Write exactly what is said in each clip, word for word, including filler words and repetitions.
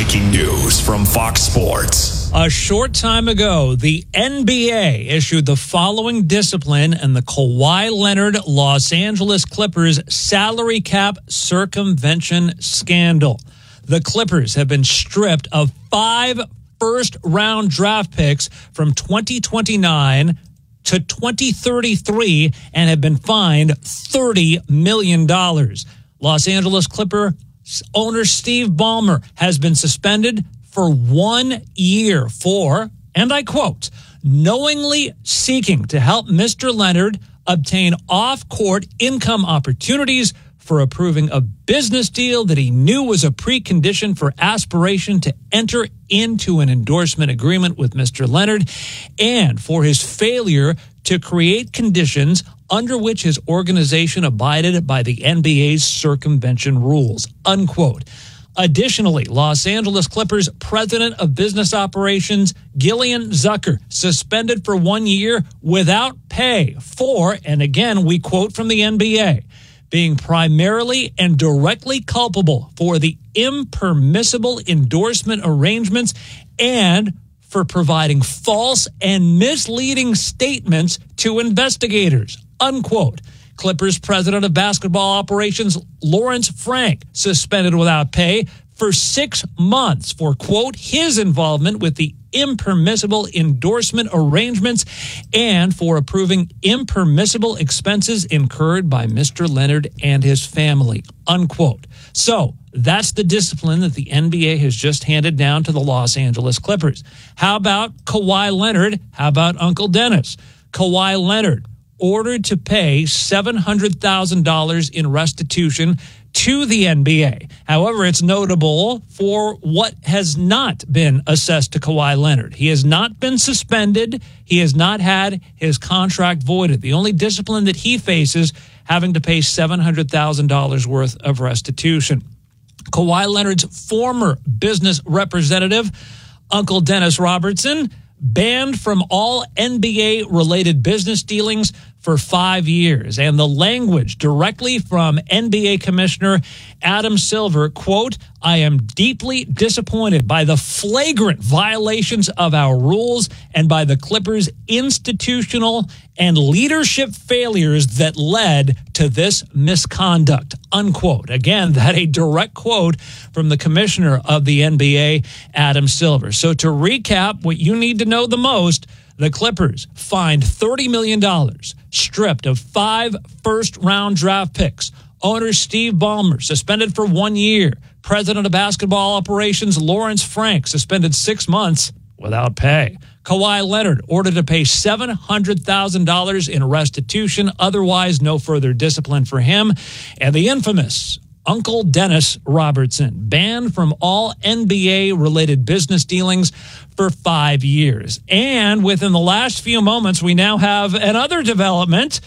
Breaking news from Fox Sports. A short time ago, the N B A issued the following discipline in the Kawhi Leonard Los Angeles Clippers salary cap circumvention scandal. The Clippers have been stripped of five first-round draft picks from twenty twenty-nine to twenty thirty-three and have been fined thirty million dollars. Los Angeles Clipper owner Steve Ballmer has been suspended for one year for, and I quote, knowingly seeking to help Mister Leonard obtain off-court income opportunities for approving a business deal that he knew was a precondition for aspiration to enter into an endorsement agreement with Mister Leonard, and for his failure to create conditions under which his organization abided by the N B A's circumvention rules, unquote. Additionally, Los Angeles Clippers president of business operations, Gillian Zucker, suspended for one year without pay for, and again, we quote from the N B A, being primarily and directly culpable for the impermissible endorsement arrangements and for providing false and misleading statements to investigators, unquote. Clippers president of basketball operations, Lawrence Frank, suspended without pay for six months for, quote, his involvement with the impermissible endorsement arrangements and for approving impermissible expenses incurred by Mister Leonard and his family, unquote. So that's the discipline that the N B A has just handed down to the Los Angeles Clippers. How about Kawhi Leonard? How about Uncle Dennis? Kawhi Leonard ordered to pay seven hundred thousand dollars in restitution to the N B A. However, it's notable for what has not been assessed to Kawhi Leonard. He has not been suspended. He has not had his contract voided. The only discipline that he faces, having to pay seven hundred thousand dollars worth of restitution. Kawhi Leonard's former business representative, Uncle Dennis Robertson, banned from all N B A-related business dealings for five years. And the language directly from N B A Commissioner Adam Silver, quote, I am deeply disappointed by the flagrant violations of our rules and by the Clippers' institutional and leadership failures that led to this misconduct, unquote. Again, that a direct quote from the commissioner of the N B A, Adam Silver. So to recap what you need to know the most, the Clippers fined thirty million dollars, stripped of five first-round draft picks. Owner Steve Ballmer suspended for one year. President of basketball operations Lawrence Frank suspended six months without pay. Kawhi Leonard ordered to pay seven hundred thousand dollars in restitution. Otherwise, no further discipline for him. And the infamous Uncle Dennis Robertson, banned from all N B A-related business dealings for five years. And within the last few moments, we now have another development.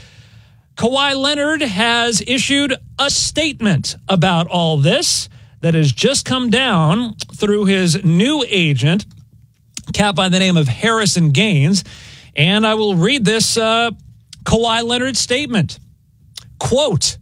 Kawhi Leonard has issued a statement about all this that has just come down through his new agent, cat by the name of Harrison Gaines. And I will read this uh, Kawhi Leonard statement. Quote,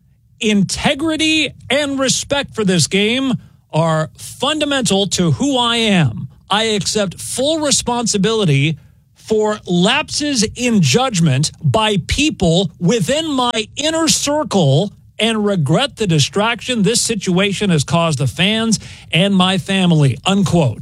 integrity and respect for this game are fundamental to who I am. I accept full responsibility for lapses in judgment by people within my inner circle and regret the distraction this situation has caused the fans and my family, unquote.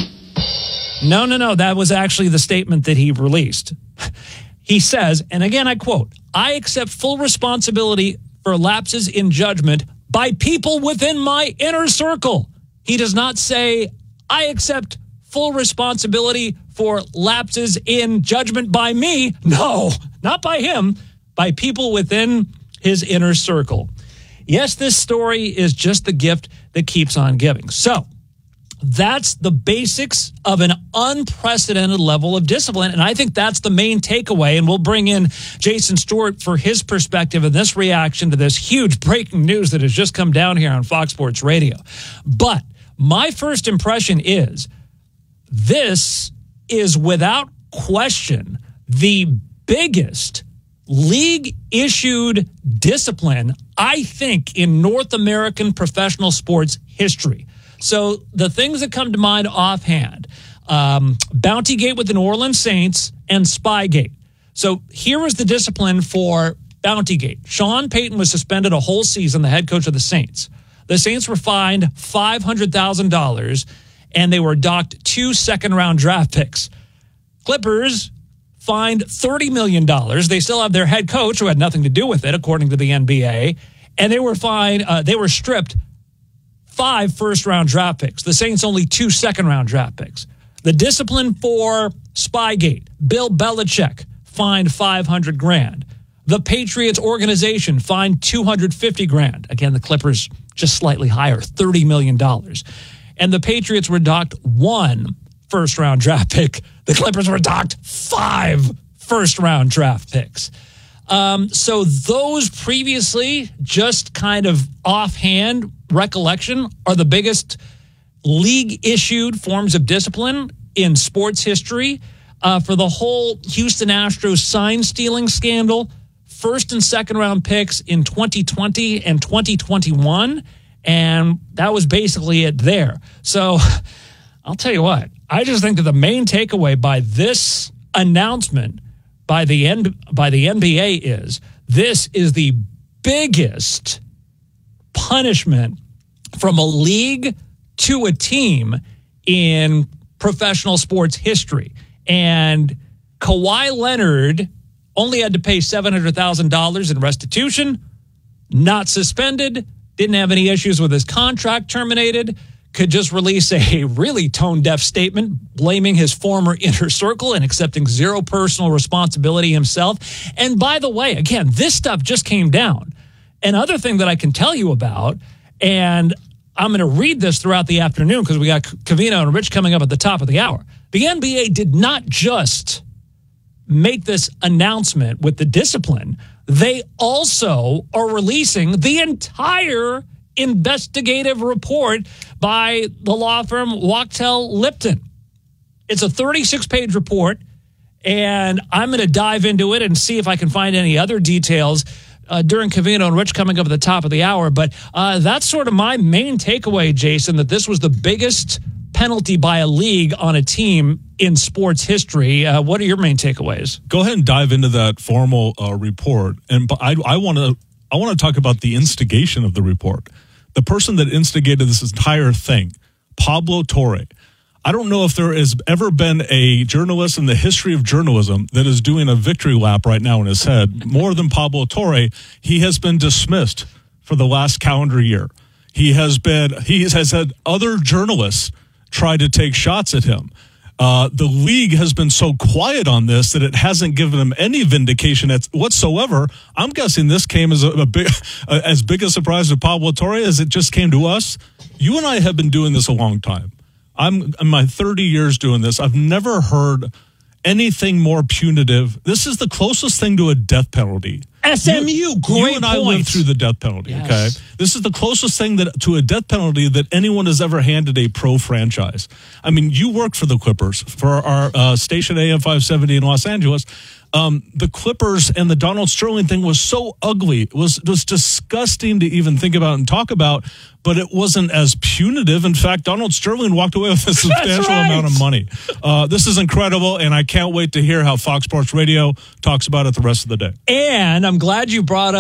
No, no, no, that was actually the statement that he released. He says, and again I quote, I accept full responsibility for lapses in judgment by people within my inner circle. He does not say, I accept full responsibility for lapses in judgment by me. No, not by him, by people within his inner circle. Yes, this story is just the gift that keeps on giving. So that's the basics of an unprecedented level of discipline. And I think that's the main takeaway. And we'll bring in Jason Stewart for his perspective and this reaction to this huge breaking news that has just come down here on Fox Sports Radio. But my first impression is this is without question the biggest league-issued discipline, I think, in North American professional sports history. So the things that come to mind offhand, um, Bountygate with the New Orleans Saints and Spygate. So here was the discipline for Bountygate. Sean Payton was suspended a whole season, the head coach of the Saints. The Saints were fined five hundred thousand dollars, and they were docked two second-round draft picks. Clippers fined thirty million dollars. They still have their head coach, who had nothing to do with it, according to the N B A, and they were fined. Uh, they were stripped five first-round draft picks. The Saints only two second-round draft picks. The discipline for Spygate, Bill Belichick fined five hundred grand. The Patriots organization fined two hundred fifty grand. Again, the Clippers just slightly higher, thirty million dollars. And the Patriots were docked one first-round draft pick. The Clippers were docked five first-round draft picks. Um, so those previously, just kind of offhand recollection, are the biggest league-issued forms of discipline in sports history. Uh, for the whole Houston Astros sign-stealing scandal, first and second-round picks in twenty twenty and twenty twenty-one, and that was basically it there. So I'll tell you what, I just think that the main takeaway by this announcement by the N- by the N B A is this is the biggest punishment from a league to a team in professional sports history. And Kawhi Leonard only had to pay seven hundred thousand dollars in restitution, not suspended, didn't have any issues with his contract terminated, could just release a really tone-deaf statement blaming his former inner circle and accepting zero personal responsibility himself. And by the way, again, this stuff just came down. Another thing that I can tell you about, and I'm going to read this throughout the afternoon because we got Covino and Rich coming up at the top of the hour. The N B A did not just make this announcement with the discipline. They also are releasing the entire investigative report by the law firm Wachtell Lipton. It's a thirty-six page report, and I'm going to dive into it and see if I can find any other details uh, during Covino and Rich coming up at the top of the hour. But uh, that's sort of my main takeaway, Jason, that this was the biggest penalty by a league on a team in sports history. Uh, what are your main takeaways? Go ahead and dive into that formal uh, report. And but I, I want to I want to talk about the instigation of the report. The person that instigated this entire thing, Pablo Torre. I don't know if there has ever been a journalist in the history of journalism that is doing a victory lap right now in his head. More than Pablo Torre, he has been dismissed for the last calendar year. He has been he has had other journalists try to take shots at him. Uh, the league has been so quiet on this that it hasn't given him any vindication whatsoever. I'm guessing this came as a, a big, a, as big a surprise to Pablo Torre as it just came to us. You and I have been doing this a long time. I'm in my thirty years doing this. I've never heard anything more punitive. This is the closest thing to a death penalty. S M U, you, great You and I point. lived through the death penalty, Yes. okay? This is the closest thing that to a death penalty that anyone has ever handed a pro franchise. I mean, you work for the Clippers, for our uh, station A M five seventy in Los Angeles. Um, the Clippers and the Donald Sterling thing was so ugly. It was, it was disgusting to even think about and talk about, but it wasn't as punitive. In fact, Donald Sterling walked away with a substantial right. amount of money. Uh, this is incredible, and I can't wait to hear how Fox Sports Radio talks about it the rest of the day. And I'm glad you brought up